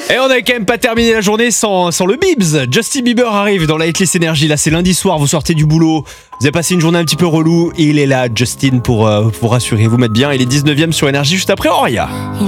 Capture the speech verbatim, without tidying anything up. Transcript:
Et on avait quand même pas terminé la journée sans, sans le Bibs. Justin Bieber arrive dans la Hitlist Energy. Là, c'est lundi soir, vous sortez du boulot. Vous avez passé une journée un petit peu relou. Et il est là, Justin, pour, euh, pour rassurer, vous mettre bien. Il est dix-neuvième sur Énergie, juste après Auria.